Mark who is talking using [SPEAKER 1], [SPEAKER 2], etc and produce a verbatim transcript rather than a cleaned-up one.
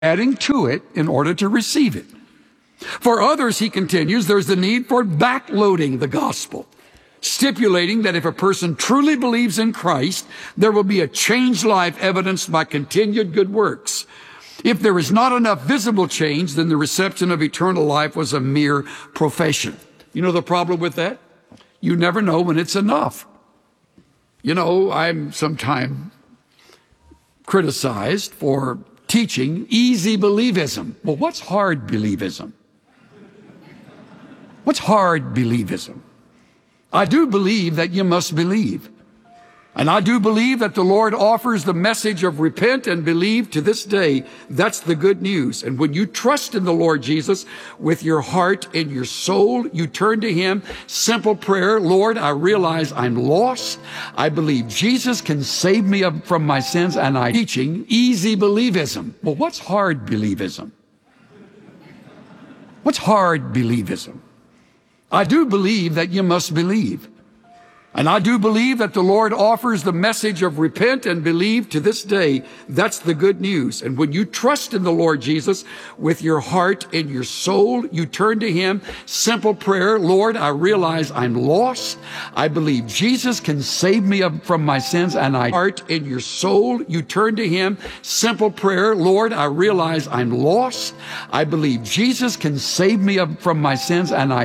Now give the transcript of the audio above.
[SPEAKER 1] adding to it in order to receive it. For others, he continues, there's the need for backloading the gospel, stipulating that if a person truly believes in Christ, there will be a changed life evidenced by continued good works. If there is not enough visible change, then the reception of eternal life was a mere profession. You know the problem with that? You never know when it's enough. You know, I'm sometimes criticized for teaching easy believism. Well, what's hard believism? What's hard believism? I do believe that you must believe. And I do believe that the Lord offers the message of repent and believe to this day. That's the good news. And when you trust in the Lord Jesus with your heart and your soul, you turn to him. Simple prayer, Lord, I realize I'm lost. I believe Jesus can save me from my sins, and I'm teaching easy believism. Well, what's hard believism? What's hard believism? I do believe that you must believe. And I do believe that the Lord offers the message of repent and believe to this day. That's the good news. And when you trust in the Lord Jesus with your heart and your soul, you turn to him. Simple prayer, Lord, I realize I'm lost. I believe Jesus can save me from my sins, and I heart and your soul, you turn to him. Simple prayer, Lord, I realize I'm lost. I believe Jesus can save me from my sins, and I